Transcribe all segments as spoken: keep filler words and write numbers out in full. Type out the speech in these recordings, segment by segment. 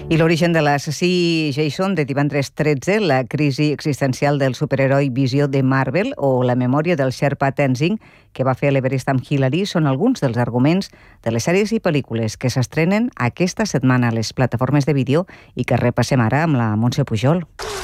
I l'origen de l'assassí Jason de divendres tretze, la crisi existencial del superheroi Visió de Marvel o la memòria del Sherpa Tenzing que va fer l'Everest amb Hillary són alguns dels arguments de les sèries i pel·lícules que s'estrenen aquesta setmana a les plataformes de vídeo i que repassem ara amb la Montse Pujol.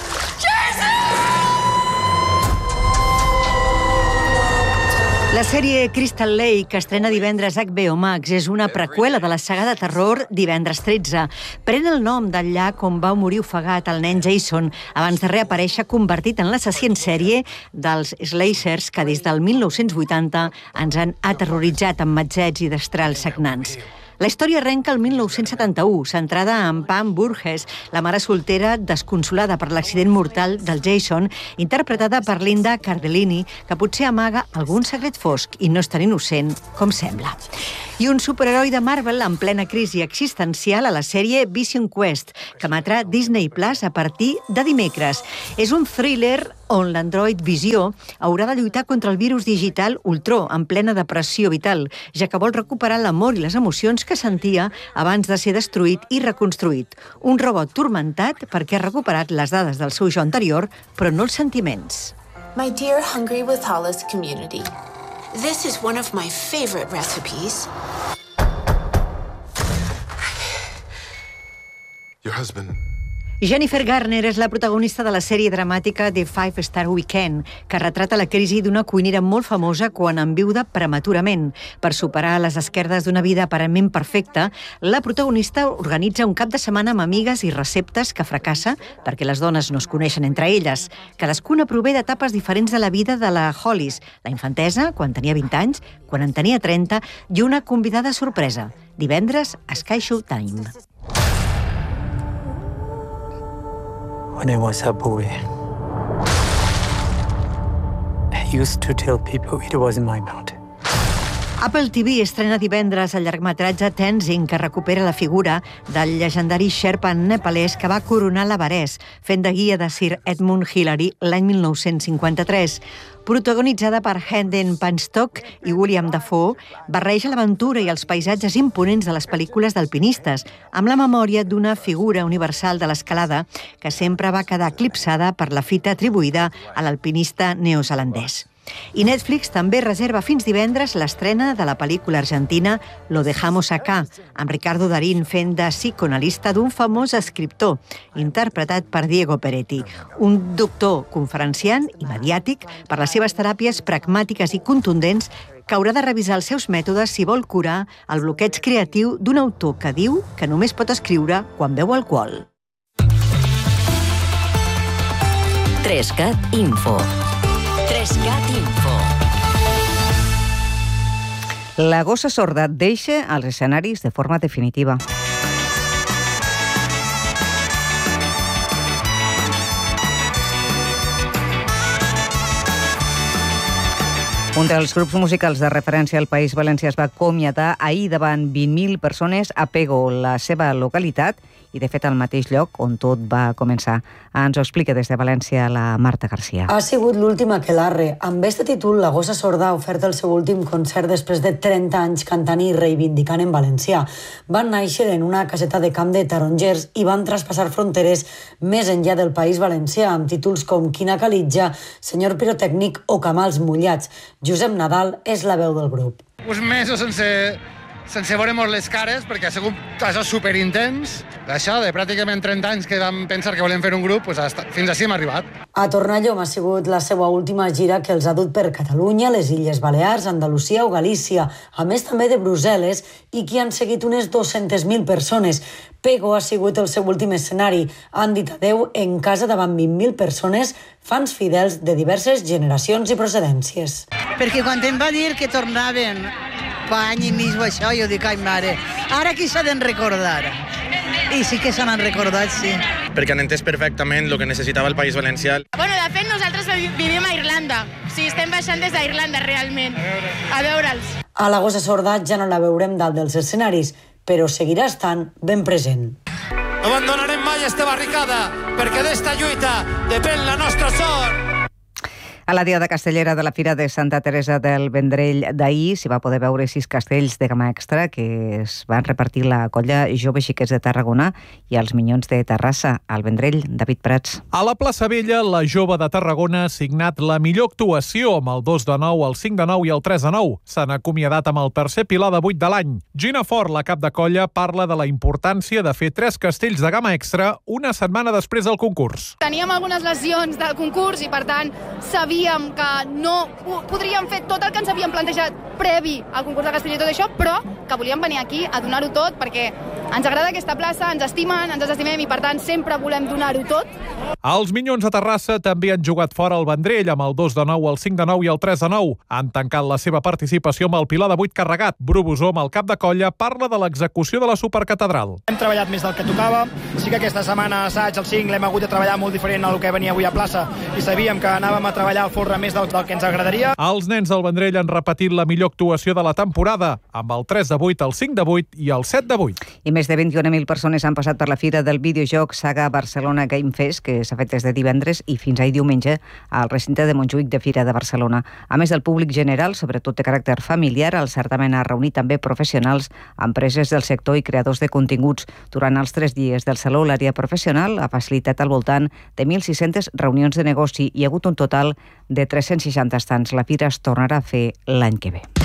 La sèrie Crystal Lake, que estrena divendres a H B O Max, és una preqüela de la saga de terror Divendres tretze. Pren el nom del llac on va morir ofegat el nen Jason abans de reaparèixer convertit en l'assassí en sèrie dels slashers que des del mil nou-cents vuitanta ens han aterroritzat amb matzets i destrals sagnants. La història arrenca el mil nou-cents setanta-u, centrada en Pam Burgess, la mare soltera desconsolada per l'accident mortal del Jason, interpretada per Linda Cardellini, que potser amaga algun secret fosc i no és tan innocent com sembla. I un superheroi de Marvel en plena crisi existencial a la sèrie Vision Quest, que emetrà Disney Plus a partir de dimecres. És un thriller on l'android Visió haurà de lluitar contra el virus digital Ultron en plena depressió vital, ja que vol recuperar l'amor i les emocions que sentia abans de ser destruït i reconstruït. Un robot turmentat perquè ha recuperat les dades del seu jo anterior, però no els sentiments. My dear Hungry with Hollis community, this is one of my favorite recipes. Your husband... Jennifer Garner és la protagonista de la sèrie dramàtica The Five Star Weekend, que retrata la crisi d'una cuinera molt famosa quan enviuda prematurament. Per superar les esquerdes d'una vida aparentment perfecta, la protagonista organitza un cap de setmana amb amigues i receptes que fracassa perquè les dones no es coneixen entre elles. Cadascuna prové d'etapes diferents de la vida de la Hollis, la infantesa, quan tenia vint anys, quan en tenia trenta, i una convidada sorpresa. Divendres a Sky Showtime. When I was a boy, I used to tell people it wasn't my mountain. Apple T V estrena divendres el llargmetratge Tenzing, que recupera la figura del llegendari Sherpa nepalès que va coronar l'Everest, fent de guia de Sir Edmund Hillary l'any mil nou-cents cinquanta-tres. Protagonitzada per Hayden Panettiere i William Dafoe, barreja l'aventura i els paisatges imponents de les pel·lícules d'alpinistes, amb la memòria d'una figura universal de l'escalada que sempre va quedar eclipsada per la fita atribuïda a l'alpinista neozelandès. I Netflix també reserva fins divendres l'estrena de la pel·lícula argentina Lo dejamos acá, amb Ricardo Darín fent de psicoanalista d'un famós escriptor, interpretat per Diego Peretti, un doctor conferenciant i mediàtic per les seves teràpies pragmàtiques i contundents que haurà de revisar els seus mètodes si vol curar el bloqueig creatiu d'un autor que diu que només pot escriure quan beu alcohol. Trescat Info. Trescat Info. La gossa sorda deixa els escenaris de forma definitiva. Un dels grups musicals de referència al País Valencià es va acomiadar ahir davant vint mil persones a Pego, la seva localitat, i de fet al mateix lloc on tot va començar. Ens ho explica des de València la Marta Garcia. Ha sigut l'última aquelarre. Amb este títol, la gossa sorda ha ofert el seu últim concert després de trenta anys cantant i reivindicant en valencià. Van néixer en una caseta de camp de tarongers i van traspassar fronteres més enllà del País Valencià, amb títols com Quina calitja, Senyor pirotècnic o Camals mullats. Josep Nadal és la veu del grup. Uns mesos sense, sense veure-nos les cares, perquè ha sigut això superintens. D'això, de pràcticament trenta anys que vam pensar que volem fer un grup, doncs hasta, fins així hem arribat. A Tornallom ha sigut la seva última gira que els ha dut per Catalunya, les Illes Balears, Andalusia o Galícia, a més també de Brussel·les, i que han seguit unes dues-centes mil persones. Pego ha sigut el seu últim escenari. Han dit adeu en casa davant vint mil persones, fans fidels de diverses generacions i procedències. Perquè quan em va dir que tornaven fa any i mig o això, jo dic, ai mare, ara qui s'ha d'en recordar? I sí que se n'han recordat, sí. Perquè han entès perfectament el que necessitava el País Valencià. Bueno, de fet, nosaltres vivim a Irlanda. O sigui, estem baixant des d'Irlanda, realment, a veure'ls. A la gossa sorda ja no la veurem dalt dels escenaris, però seguirà estant ben present. No abandonarem mai esta barricada, perquè d'esta lluita depèn la nostra sort. A la Diada Castellera de la Fira de Santa Teresa del Vendrell d'ahir s'hi va poder veure sis castells de gamma extra que es van repartir la colla Joves Xiquets de Tarragona i els Minyons de Terrassa. Al Vendrell, David Prats. A la plaça Vella, la Jove de Tarragona ha signat la millor actuació amb el dos de nou, el cinc de nou i el tres de nou. S'han acomiadat amb el tercer pilar de vuit de l'any. Gina Fort, la cap de colla, parla de la importància de fer tres castells de gamma extra una setmana després del concurs. Teníem algunes lesions del concurs i, per tant, sabíem que no podríem fer tot el que ens havíem plantejat previ al concurs de castell i tot això, però que volíem venir aquí a donar-ho tot perquè ens agrada aquesta plaça, ens estimen, ens estimem i, per tant, sempre volem donar-ho tot. Els Minyons de Terrassa també han jugat fora al Vendrell amb el dos de nou, el cinc de nou i el tres de nou. Han tancat la seva participació amb el pilar de vuit carregat. Bru Busó, amb el cap de colla, parla de l'execució de la Supercatedral. Hem treballat més del que tocava. Sí que aquesta setmana assaig, el cinc, l'hem hagut de treballar molt diferent al que venia avui a plaça i sabíem que anàvem a treballar al folre més del, del que ens agradaria. Els nens del Vendrell han repetit la millor actuació de la temporada, amb el tres de vuit, el cinc de vuit i el set de vuit. I més de vint-i-una mil persones han passat per la Fira del Videojoc Saga Barcelona Game Fest, que s'ha fet des de divendres i fins ahir diumenge al recinte de Montjuïc de Fira de Barcelona. A més del públic general, sobretot de caràcter familiar, el certamen ha reunit també professionals, empreses del sector i creadors de continguts. Durant els tres dies del Saló, l'àrea professional ha facilitat al voltant de mil sis-centes reunions de negoci i hi ha hagut un total de tres-cents seixanta estants. La Fira es tornarà a fer l'any que ve.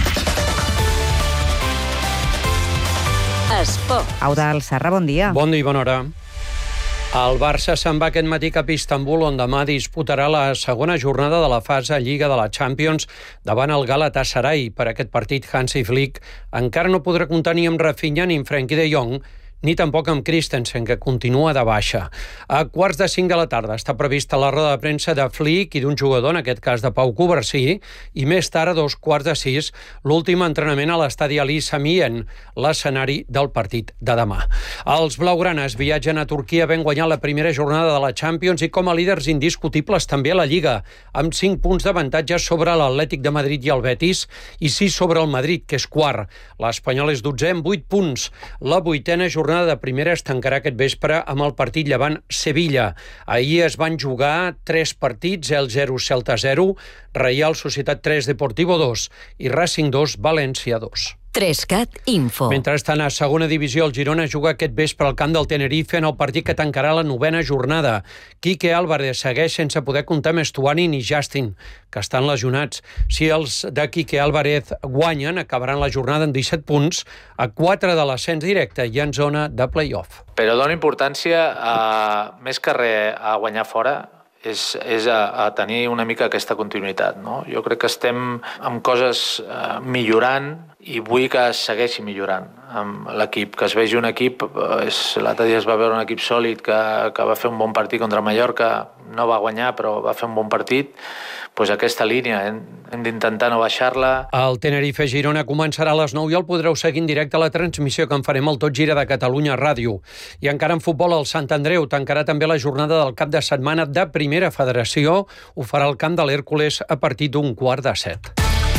Esport. Eudald Serra, bon dia. Bon dia i bona hora. El Barça se'n va aquest matí cap a Istanbul, on demà disputarà la segona jornada de la fase Lliga de la Champions davant el Galatasaray. Per aquest partit, Hansi Flick encara no podrà comptar ni amb Rafinha ni amb Frenkie de Jong, ni tampoc amb Christensen, que continua de baixa. A quarts de cinc de la tarda està prevista la roda de premsa de Flick i d'un jugador, en aquest cas de Pau Covarsí, i més tard, a dos quarts de sis, l'últim entrenament a l'estadi Ali Samien, l'escenari del partit de demà. Els blaugranes viatgen a Turquia, ben guanyar la primera jornada de la Champions i com a líders indiscutibles també a la Lliga, amb cinc punts d'avantatge sobre l'Atlètic de Madrid i el Betis i sis sobre el Madrid, que és quart. L'Espanyol és dotzè amb vuit punts. La vuitena jornada La jornada de primera es tancarà aquest vespre amb el partit Llevant-Sevilla. Ahir es van jugar tres partits, el zero Celta zero, Reial Societat tres, Deportivo dos i Racing dos, València dos. Trescat Info. Mentrestant, a segona divisió, el Girona juga aquest vespre al camp del Tenerife en el partit que tancarà la novena jornada. Quique Álvarez segueix sense poder comptar amb Estuani ni Justin, que estan lesionats. Si els de Quique Álvarez guanyen, acabaran la jornada en disset punts, a quatre de l'ascens directe i en zona de play-off. Però dona importància, a, més que res, a guanyar fora, és, és a, a tenir una mica aquesta continuïtat, no? Jo crec que estem amb coses eh, millorant i vull que es segueixi millorant amb l'equip, que es vegi un equip, l'altre dia es va veure un equip sòlid que, que va fer un bon partit contra Mallorca, no va guanyar però va fer un bon partit, doncs aquesta línia hem, hem d'intentar no baixar-la. El Tenerife Girona començarà a les nou i el podreu seguir en directe a la transmissió que en farem al Tot Gira de Catalunya Ràdio. I encara en futbol, el Sant Andreu tancarà també la jornada del cap de setmana de Primera Federació, ho farà al camp de l'Hèrcules a partir d'un quart de set.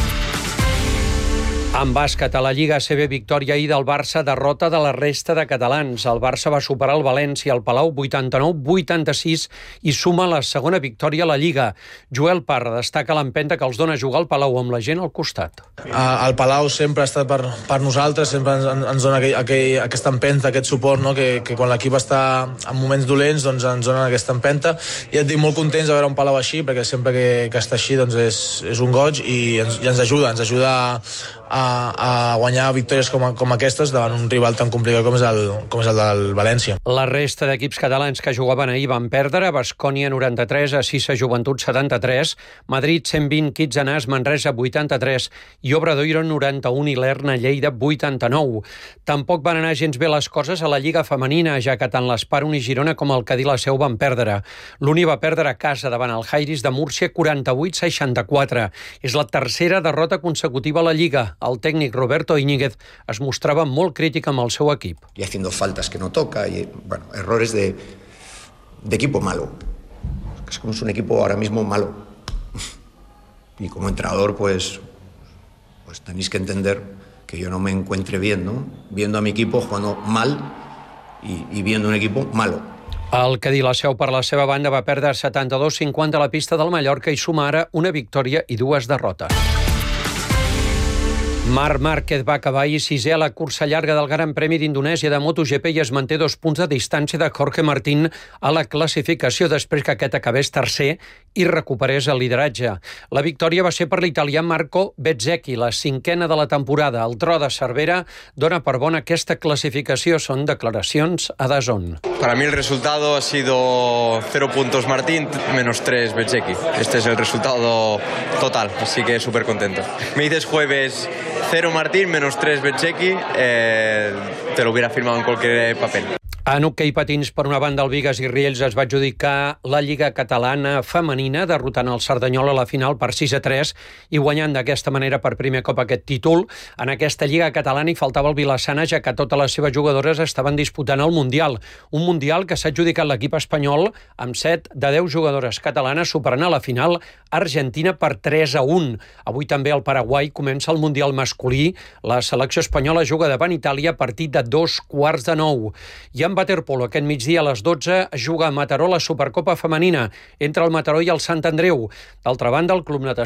En bàsquet, a la Lliga A C B, victòria ahir del Barça, derrota de la resta de catalans. El Barça va superar el València al Palau vuitanta-nou vuitanta-sis i suma la segona victòria a la Lliga. Joel Parra destaca l'empenta que els dona jugar al Palau amb la gent al costat. El Palau sempre ha estat per, per nosaltres, sempre ens, ens dona aquell, aquell, aquesta empenta, aquest suport, no? que, que quan l'equip està en moments dolents doncs ens donen aquesta empenta. I et dic molt contents de veure un Palau així, perquè sempre que, que està així doncs és, és un goig i ens, i ens ajuda, ens ajuda a A, a guanyar victòries com, a, com aquestes davant un rival tan complicat com és el, com és el del València. La resta d'equips catalans que jugaven ahir van perdre: Baskonia noranta-tres, a Sisa Joventut setanta-tres, Madrid cent vint, Kitsanàs Manresa vuitanta-tres i Obradoiro noranta-un i l'Erna Lleida vuitanta-nou. Tampoc van anar gens bé les coses a la Lliga femenina, ja que tant l'Espar Uni Girona com el Cadí la Seu van perdre. L'Uni va perdre a casa davant el Jairis de Múrcia quaranta-vuit seixanta-quatre. És la tercera derrota consecutiva a la Lliga. El tècnic Roberto Íñiguez es mostrava molt crític amb el seu equip. Y haciendo faltas que no toca, y bueno, errores de, de equipo malo. Es como es un equipo ahora mismo malo. Y como entrenador, pues, pues tenéis que entender que yo no me encuentre bien, ¿no? Viendo a mi equipo jugando mal y, y viendo un equipo malo. El Cadí, la Seu, per la seva banda, va perdre setanta-dos cinquanta a la pista del Mallorca i suma ara una victòria i dues derrotes. Marc Márquez va acabar ahir sisè a la cursa llarga del Gran Premi d'Indonèsia de MotoGP i es manté dos punts de distància de Jorge Martín a la classificació després que aquest acabés tercer i recuperés el lideratge. La victòria va ser per l'italià Marco Bezzecchi, la cinquena de la temporada. El tro de Cervera dona per bona aquesta clasificació. Són declaracions a DAZN. Para mí el resultado ha sido cero puntos Martín, menos tres Bezzecchi. Este es el resultado total, así que súper contento. Me dices jueves cero Martín, menos tres Bezzecchi, eh, te lo hubiera firmado en cualquier papel. En hoquei patins, per una banda, el Bigues i Riells es va adjudicar la Lliga Catalana Femenina, derrotant el Cerdanyola a la final per sis a tres i guanyant d'aquesta manera per primer cop aquest títol. En aquesta Lliga Catalana hi faltava el Vilassana, ja que totes les seves jugadores estaven disputant el Mundial. Un Mundial que s'ha adjudicat l'equip espanyol amb set de deu jugadores catalanes, superant a la final Argentina per tres a un. Avui també al Paraguai comença el Mundial masculí. La selecció espanyola juga davant Itàlia a partir de dos quarts de nou. I en waterpolo, aquest migdia a les dotze juga a Mataró la Supercopa Femenina entre el Mataró i el Sant Andreu. D'altra banda, el Club Natació